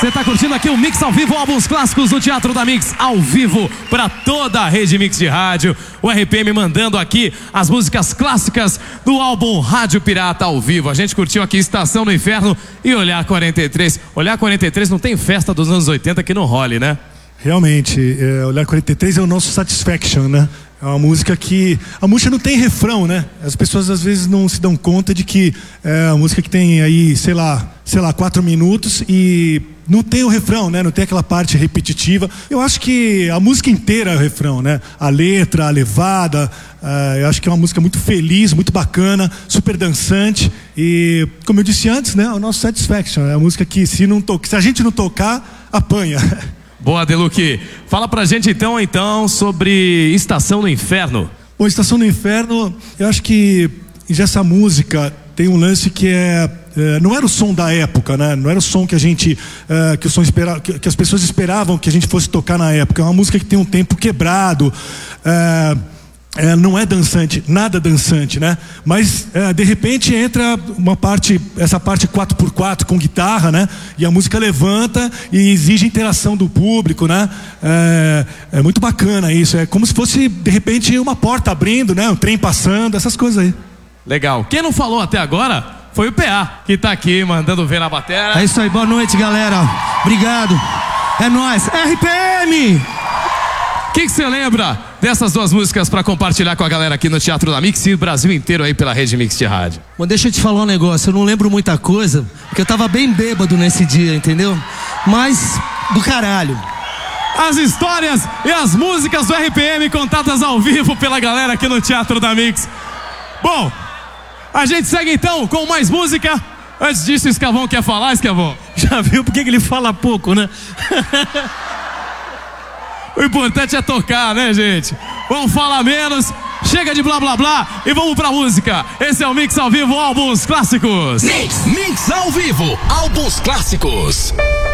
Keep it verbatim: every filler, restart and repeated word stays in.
Você tá curtindo aqui o Mix ao vivo, álbuns clássicos do Teatro da Mix, ao vivo para toda a rede Mix de rádio. O R P M mandando aqui as músicas clássicas do álbum Rádio Pirata ao vivo. A gente curtiu aqui Estação no Inferno e Olhar quarenta e três. Olhar quarenta e três não tem festa dos anos oitenta que não role, né? Realmente, é, Olhar quarenta e três é o nosso Satisfaction, né? É uma música que... A música não tem refrão, né? As pessoas às vezes não se dão conta de que é uma música que tem aí, sei lá, sei lá, quatro minutos e não tem o refrão, né? Não tem aquela parte repetitiva. Eu acho que a música inteira é o refrão, né? A letra, a levada, uh, eu acho que é uma música muito feliz, muito bacana, super dançante e, como eu disse antes, né? É o nosso Satisfaction, é a música que se, não to... se a gente não tocar, apanha. Boa, Deluque. Fala pra gente então, então sobre Estação no Inferno. Bom, Estação no Inferno, eu acho que já essa música tem um lance que é, é não era o som da época, né? Não era o som que a gente, é, que o som espera, que, que as pessoas esperavam que a gente fosse tocar na época. É uma música que tem um tempo quebrado. É, É, não é dançante, nada dançante, né? Mas é, de repente entra uma parte, essa parte quatro por quatro com guitarra, né? E a música levanta e exige interação do público, né? É, é muito bacana isso, é como se fosse de repente uma porta abrindo, né? Um trem passando, essas coisas aí. Legal. Quem não falou até agora foi o P A, que tá aqui mandando ver na bateria. É isso aí, boa noite, galera. Obrigado. É nóis. R P M! O que você lembra dessas duas músicas para compartilhar com a galera aqui no Teatro da Mix e o Brasil inteiro aí pela rede Mix de rádio? Bom, deixa eu te falar um negócio, eu não lembro muita coisa, porque eu tava bem bêbado nesse dia, entendeu? Mas, do caralho. As histórias e as músicas do R P M contadas ao vivo pela galera aqui no Teatro da Mix. Bom, a gente segue então com mais música. Antes disso, o Escavão quer falar, Escavão? Já viu por que ele fala pouco, né? O importante é tocar, né, gente? Vamos falar menos, chega de blá blá blá e vamos pra música. Esse é o Mix ao vivo, álbuns clássicos. Mix, Mix ao vivo, álbuns clássicos.